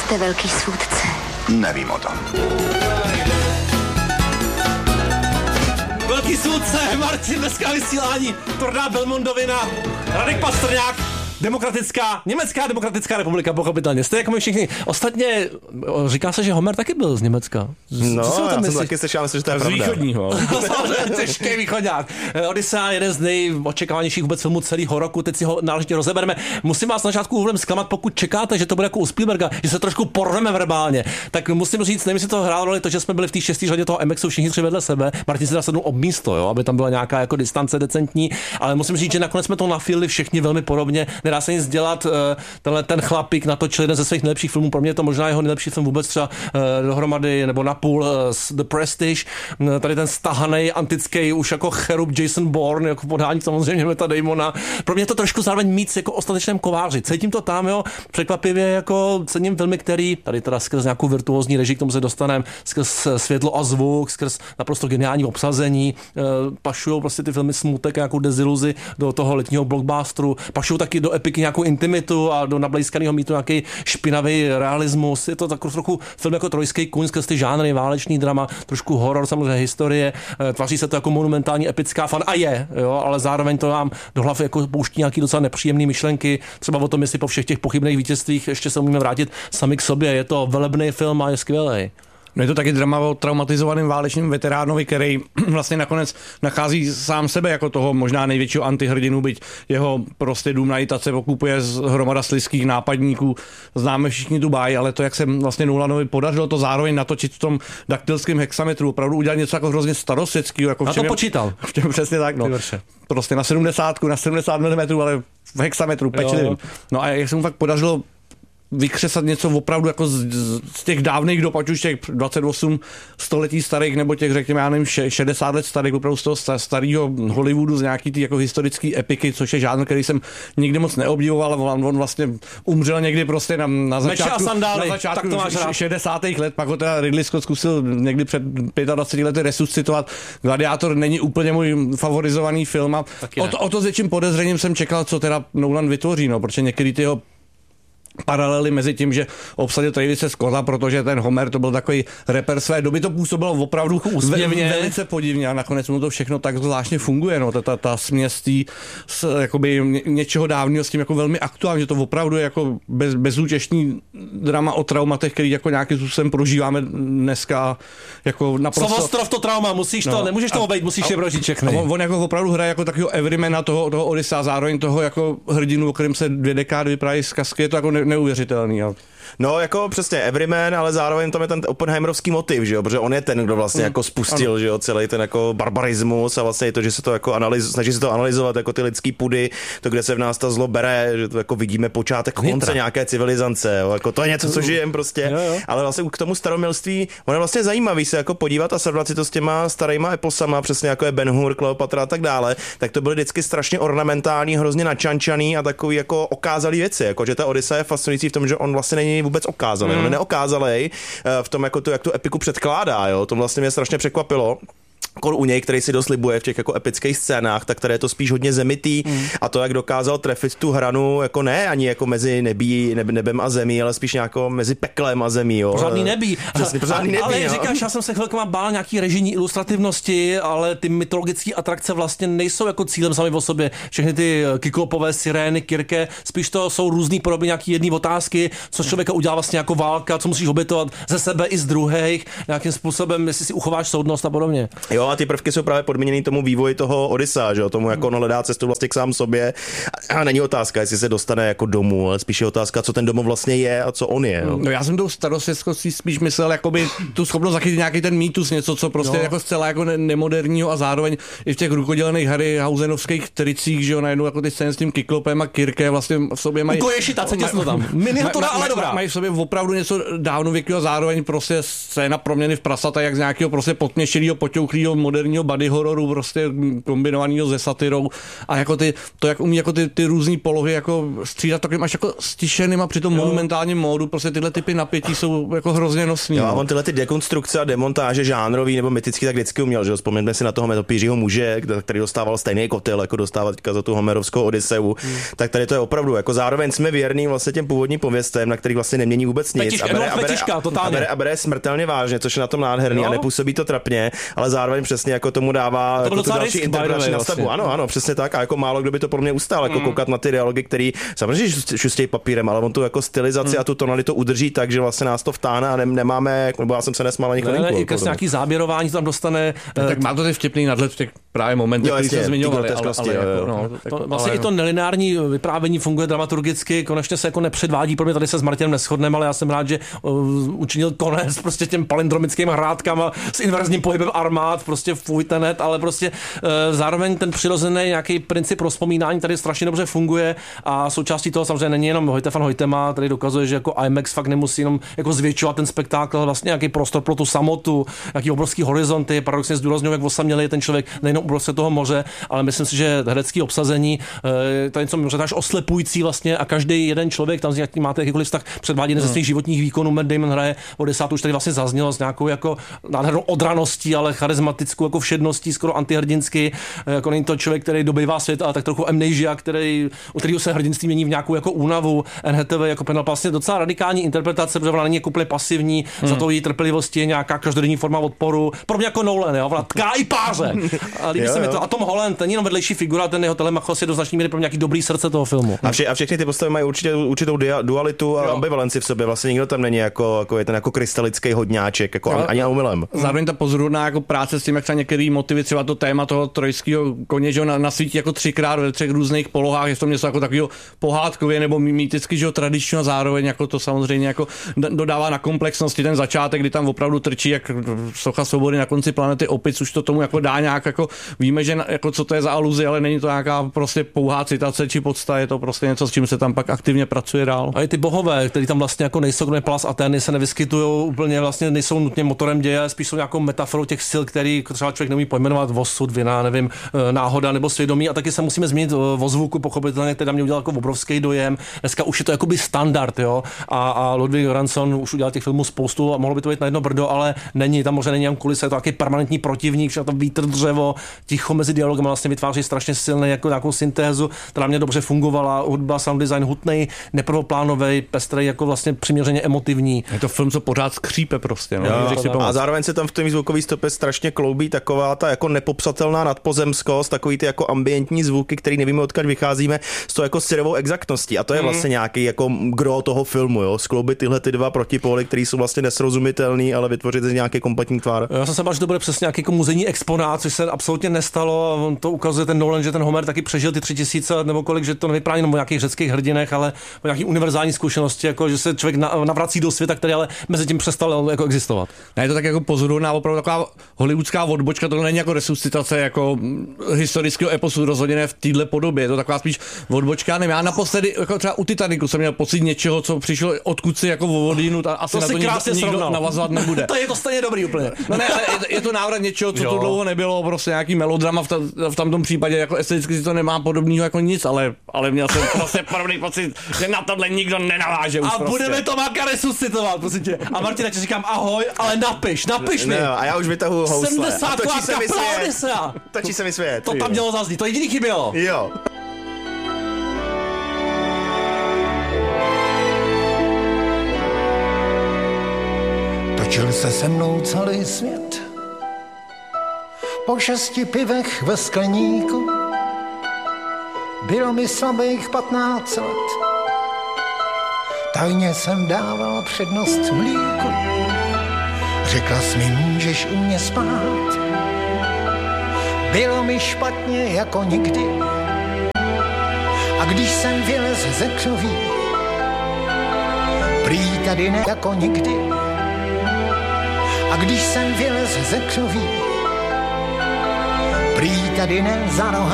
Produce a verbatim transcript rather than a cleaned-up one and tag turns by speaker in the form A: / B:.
A: jste velký svůdce.
B: Nevím o tom.
C: Velký svůdce, Martin, dneska vysílání, Torná Belmondovina, Radek Pastrňák, Demokratická, Německá demokratická republika, pochopitelně. Jste jako my všichni. Ostatně říká se, že Homer taky byl z Německa.
D: No, já jsem taky slyšel, myslím, že to je pravda.
C: Z východního. Těžký východňák. Odyssea, jeden z nejočekávanějších vůbec filmů celého roku, teď si ho náležitě rozebereme. Musím vás na začátku úvodem zklamat, pokud čekáte, že to bude jako u Spielberga, že se trošku porveme verbálně. Tak musím říct, nevím, jestli to hrálo roli to, že jsme byli v té šestý řadě toho M X u všichni tři vedle sebe. Martin si dá sednout ob místo, jo, aby tam byla nějaká jako distance decentní, ale musím říct, že nakonec jsme to nafilili všichni velmi podobně. Nedá se nic dělat. Tenhle ten chlapík natočil jeden ze svých nejlepších filmů. Pro mě je to možná jeho nejlepší film vůbec, třeba dohromady nebo napůl The Prestige. Tady ten stahanej antický už jako cherub Jason Bourne, jako podání samozřejmě Meta Damona. Pro mě je to trošku zároveň mít jako ostatečném kováři. Cítím to tam, jo, překvapivě jako cením filmy, který tady teda skrz nějakou virtuózní režii, k tomu se dostaneme, skrz světlo a zvuk, skrz naprosto geniální obsazení, pašujou prostě ty filmy smutek, nějakou deziluzi do toho letního blockbusteru, pašujou taky do epiky nějakou intimitu a do nablejskaného mýtu nějaký špinavý realismus. Je to takový trochu film jako Trojský kůň skrz ty žánry, válečný drama, trošku horor, samozřejmě historie. Tvaří se to jako monumentální epická fan a je, jo, ale zároveň to nám do hlavy jako pouští nějaký docela nepříjemné myšlenky, třeba o tom, jestli po všech těch pochybných vítězstvích ještě se umíme vrátit sami k sobě. Je to velebný film a je skvělý.
E: No je to taky drama o traumatizovaném válečném veteránovi, který vlastně nakonec nachází sám sebe jako toho možná největšího antihrdinu, byť jeho prostě dům na Itace okupuje z hromada slizkých nápadníků. Známe všichni tu báj, ale to, jak se vlastně Nolanovi podařilo to zároveň natočit v tom daktylském hexametru, opravdu udělat něco jako hrozně starosvětského. Jako
C: a to počítal.
E: V čem přesně tak, no. Prostě na sedmdesátku, na sedmdesát milimetrů, ale v hexametru, pečlivým. No a jak se mu fakt podařilo vykřesat něco opravdu jako z, z těch dávných dob, ať už těch dvacet osm století starých, nebo těch, řekněme, já nevím, šedesát let starých, opravdu z toho starého Hollywoodu, z nějaký ty jako historický epiky, což je žánr, který jsem nikdy moc neobdivoval, ale on, on vlastně umřel někdy prostě na, na začátku,
C: sandály,
E: na začátku šedesátých let, pak ho teda Ridley Scott zkusil někdy před dvaceti pěti lety resuscitovat. Gladiátor není úplně můj favorizovaný film a o to, o to s větším podezřením jsem čekal, co teda Nolan vytvoří, no, protože některý ty jeho paralely mezi tím, že obsadil Travise Scotta, protože ten Homer to byl takový rapper své doby, to působilo opravdu úsměvně, velice podivně a nakonec mu to všechno tak zvláštně funguje, no, ta, ta, ta směs tý, s, jakoby něčeho dávného s tím jako velmi aktuální, že to opravdu je jako bez, bezúčešní drama o traumatech, který jako nějakým způsobem prožíváme dneska jako naprosto.
C: Slovostrov to trauma, musíš to, no, nemůžeš to obejít, musíš je prožít všechny.
E: On, on jako opravdu hraje jako takového everymana toho, toho Odyssea, zároveň toho jako hrdinu, o kterém se dvě dekády vypráví zkazky, je to jako ne, neuvěřitelný. Ale...
D: No, jako přesně everyman, ale zároveň tam je ten Oppenheimerovský motiv, že jo, protože on je ten, kdo vlastně mm. jako spustil, ano. že jo, celý ten jako barbarismus a vlastně to, že se to jako analyz, snaží se to analyzovat jako ty lidský pudy, to, kde se v nás ta zlo bere, že to jako vidíme počátek konce nějaké civilizace, jo, jako to je něco, co žijem prostě, jo, jo. Ale vlastně k tomu staromilství, ono je vlastně zajímavý se jako podívat a srovnat si to s těma starýma eposama, přesně jako je Ben-Hur, Kleopatra a tak dále, tak to byly vždycky strašně ornamentální, hrozně načančaný a takový jako okázalý věci, jako že ta Odyssea je fascinující v tom, že on vlastně není vůbec okázalý, mm. on je neokázalej v tom, jako tu, jak tu epiku předkládá, jo, to vlastně mě strašně překvapilo. U něj, který si dost libuje v těch jako epických scénách, tak tady je to spíš hodně zemitý mm. a to, jak dokázal trefit tu hranu, jako ne ani jako mezi nebí, nebe, nebem a zemí, ale spíš nějakou mezi peklem a zemí, jo.
C: Pořádný nebí.
D: Přesně, pořádný nebí,
C: ale
D: jo.
C: Říkáš, já jsem se chvilkama bál nějaký režijní ilustrativnosti, ale ty mytologické atrakce vlastně nejsou jako cílem sami o sobě. Všechny ty kyklopové sirény, Kirke, spíš to jsou různý podoby nějaký jedné otázky, co člověka udělá vlastně jako válka, co musíš obětovat ze sebe i z druhých, nějakým způsobem, jestli si uchováš soudnost a podobně.
D: Jo, a ty prvky jsou právě podmíněný tomu vývoji toho Odyssea, že jo, tomu jako on hledá cestu vlastně k sám sobě. A není otázka, jestli se dostane jako domů, ale spíš je otázka, co ten domov vlastně je a co on je. Jo.
E: No já jsem tou starosvětskostí spíš myslel jakoby tu schopnost zachytit nějaký ten mýtus, něco, co prostě no. jako zcela jako nemoderního a zároveň i v těch rukodělených Harryhausenovských tricích, že jo, najednou jako ty scény s tím Kyklopem a Kirke vlastně v sobě mají.
C: Ukoješi, ta se těsno tam. Miniatura, ale dobrá.
E: Mají v sobě opravdu něco dávnověkého a zároveň prostě scéna proměny v prasata, jak z nějakého prostě potměšilého poťouchlý rychlého moderního body hororu, prostě kombinovaného se satirou a jako ty, to jak umí jako ty, ty různé polohy jako střídat takovým až jako stišeným a při tom monumentálním módu, prostě tyhle typy napětí jsou jako hrozně nosný.
D: Jo,
E: no.
D: a on tyhle ty dekonstrukce a demontáže žánrový nebo mytický tak vždycky uměl, že jo, vzpomeňme si na toho Metopířího muže, který dostával stejný kotel, jako dostával teďka za tu homerovskou Odiseu, hmm. tak tady to je opravdu, jako zároveň jsme věrní vlastně těm původním pověstem, na kterých vlastně nemění vůbec nic.
C: Petiška,
D: a bere,
C: no,
D: a bere,
C: petiška,
D: a, a, bere, a bere smrtelně vážně, což je na tom nádherný jo. a nepůsobí to trapně, ale zároveň přesně jako tomu dává to jako tu další interpretační nastavbu. Vlastně. Ano, ano, přesně tak. A jako málo kdo by to pro mě ustál, jako mm. koukat na ty dialogy, který samozřejmě šustějí papírem, ale on tu jako stylizaci mm. a tu tonalitu udrží tak, že vlastně nás to vtáhne a ne, nemáme, nebo já jsem se nesmál ani chvilinku.
C: Ne, ne, nějaký záběrování to tam dostane.
E: No, tak má to ty vtipný nadhled v těch právě momentech, který se zmiňovali, ale, ale jako, no,
C: to, vlastně ale... i to nelineární vyprávění funguje dramaturgicky, konečně se jako nepředvádí, pro mě tady se s Martinem neshodneme, ale já jsem rád, že uh, učinil konec prostě těm palindromickým hrádkám a s inverzním pohybem armád, prostě fuj ten net, ale prostě uh, zároveň ten přirozený nějaký princip rozpomínání tady strašně dobře funguje a součástí toho samozřejmě není jenom Stefan Hojtema, tady dokazuje, že jako IMAX fakt nemusí jenom jako zvětšovat ten spektákl, vlastně nějaký prostor pro tu samotu, nějaký obrovský horizonty, paradoxně zdůrazňuje, jak osamělý je ten člověk nejenom uprostřed toho moře, ale myslím si, že herecký obsazení, to je něco možná až oslepující vlastně a každý jeden člověk tam, jaký máte jakýkoliv vztah, předvádí jeden ze svých životních výkonů. Matt Damon hraje Odisea, už tady vlastně zaznělo s nějakou jako nádhernou odraností, ale charismatickou jako všedností, skoro antihrdinský. Jako není to člověk, který dobývá svět, ale tak trochu amnesia, který, u kterého se hrdinství mění v nějakou jako únavu. Anne Hathaway jako Penelope vlastně docela radikální interpretace, protože ona není jako úplně pasivní, hmm. za to její trpělivosti je nějaká každodenní forma odporu. Pro mě jako Nolan, jo, ona tká i páře. A líbí se mi to. A Tom Holland, ten jenom vedlejší figura, ten jeho Telemachos je do značné míry pro mě nějaký dobrý srdce toho filmu.
D: A, vše, a všechny ty postavy mají určitě určitou dia, dualitu a jo. ambivalenci v sobě. Vlastně nikdo tam není jako, jako je ten jako krystalický hodňáček, jako jo. ani omylem.
E: Zároveň ta pozoruhodná jako práce s tím, jak třeba některý motivy, třeba to téma toho trojského koně, že na, nasvítí jako třikrát ve třech různých polohách, je to něco jako takového pohádkově nebo mýticky, že tradičního, zároveň jako to samozřejmě jako dodává na komplexnosti ten začátek, kdy tam opravdu trčí jak socha svobody na konci planety opic, už to tomu jako dá nějak jako víme, že jako co to je za aluzi, ale není to nějaká prostě pouhá citace či podsta, je to prostě něco, s čím se tam pak aktivně pracuje dál.
C: A i ty bohové, který tam vlastně jako nejsou, kromě Pallas Athény, se nevyskytují úplně, vlastně nejsou nutně motorem děje, spíš jsou nějakou metaforou těch sil, který třeba člověk neumí pojmenovat, osud, vina, nevím, náhoda nebo svědomí, a taky se musíme změnit o zvuku, pochopitelně, který mě udělal jako obrovský dojem. Dneska už je to jakoby standard, jo. A, a Ludwig Göransson už udělal těch filmů spoustu a mohlo by to být na jedno brdo, ale není, tam možná není jen kulisa, je to taky permanentní protivník, všechno to vítr, dřevo, ticho mezi dialogem vlastně vytváří strašně silný jako nějakou syntézu, která mě dobře fungovala, hudba, sound design hutnej, neprvoplánový, pestrý, jako vlastně přiměřeně emotivní.
E: Je to film, co pořád skřípe prostě, no.
D: Jo, a zároveň se tam v tom zvukový stopě strašně kloubí taková ta jako nepopsatelná nadpozemskost, takový ty jako ambientní zvuky, který nevíme, odkud vycházíme, s tou jako syrovou exaktností. A to je mm. vlastně nějaký jako gro toho filmu, jo, skloubit tyhle ty dva protipóly, které jsou vlastně nesrozumitelný, ale vytvořit z nějaký kompletní tvar.
C: Já jsem se bál, že to bude přesně nějaký jako muzejní exponát, což se absolutně nestalo. A on to ukazuje ten Nolan, že ten Homer taky přežil ty tři tisíce let nebo kolik, že to nevypadá jenom o nějakých řeckých hrdinech, ale o nějaký univerzální zkušenosti, jako že se člověk navrací do světa, který ale mezi tím přestal jako existovat.
E: Ne, je to tak jako pozoruhodná, opravdu taková hollywoodská odbočka, to není jako resuscitace jako historického eposu, rozhodně ne v téhle podobě, je to taková spíš odbočka. Nevím, já naposledy jako třeba u Titaniku jsem měl pocit něčeho, co přišlo odkud si jako vodinu, a asi to na to nikdo, nikdo navazovat nebude.
C: To je to stejně dobrý úplně.
E: No ne, ale je, je to návrat něčeho, co jo. tu dlouho nebylo, prostě nějaký melodrama v, ta, v tamtom případě, jako esteticky si to nemá podobného jako nic, ale, ale měl jsem prostě podobný pocit, že na tohle nikdo nenaváže už.
C: A prostě. Budeme to Máka resuscitovat, prosím tě. A Martina, ti říkám ahoj, ale napiš, napiš mi.
D: No, a já už vytahuju housle.
C: sedmdesát točí se mi svět.
D: Točí se mi svět.
C: To tam mělo zaznít, to jediný chybělo.
D: Jo.
A: Točil se se mnou celý svět. Po šesti pivech ve skleníku bylo mi slabých patnáct let. Tajně jsem dával přednost mlíku. Řekla jsi mi, můžeš u mě spát. Bylo mi špatně jako nikdy. A když jsem vylez ze křoví, prý tady ne jako nikdy. A když jsem vylez ze křoví, prý tady ne za rohem.